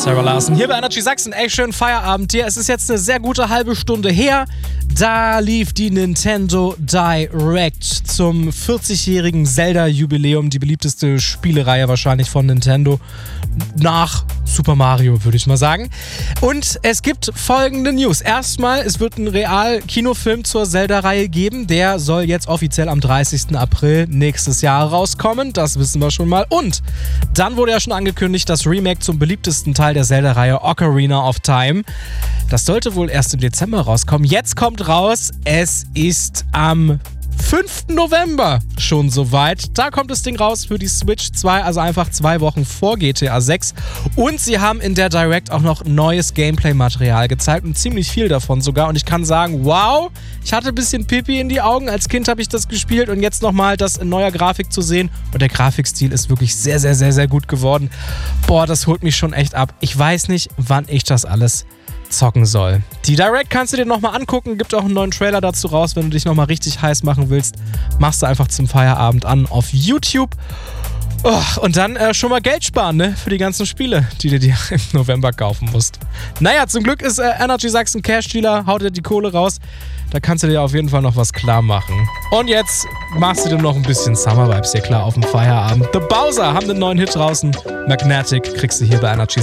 Sarah Larson hier bei Energy Sachsen. Ey, schönen Feierabend dir. Es ist jetzt eine sehr gute halbe Stunde her. Da lief die Nintendo Direct zum 40-jährigen Zelda-Jubiläum. Die beliebteste Spielereihe wahrscheinlich von Nintendo. Nach Super Mario, würde ich mal sagen. Und es gibt folgende News. Erstmal, es wird einen Real-Kinofilm zur Zelda-Reihe geben. Der soll jetzt offiziell am 30. April nächstes Jahr rauskommen. Das wissen wir schon mal. Und dann wurde ja schon angekündigt, das Remake zum beliebtesten Teil der Zelda-Reihe, Ocarina of Time. Das sollte wohl erst im Dezember rauskommen. Jetzt kommt raus, es ist am 5. November schon soweit. Da kommt das Ding raus für die Switch 2, also einfach 2 Wochen vor GTA 6. Und sie haben in der Direct auch noch neues Gameplay-Material gezeigt und ziemlich viel davon sogar. Und ich kann sagen, wow, ich hatte ein bisschen Pipi in die Augen. Als Kind habe ich das gespielt und jetzt nochmal das in neuer Grafik zu sehen. Und der Grafikstil ist wirklich sehr, sehr, sehr, sehr gut geworden. Boah, das holt mich schon echt ab. Ich weiß nicht, wann ich das alles zocken soll. Die Direct kannst du dir nochmal angucken, gibt auch einen neuen Trailer dazu raus, wenn du dich nochmal richtig heiß machen willst. Machst du einfach zum Feierabend an auf YouTube. Oh, und dann schon mal Geld sparen, ne? Für die ganzen Spiele, die du dir im November kaufen musst. Naja, zum Glück ist Energy Sachsen Cash-Dealer, haut dir die Kohle raus. Da kannst du dir auf jeden Fall noch was klar machen. Und jetzt machst du dir noch ein bisschen Summer Vibes hier klar auf dem Feierabend. The Bowser haben den neuen Hit draußen. Magnetic kriegst du hier bei Energy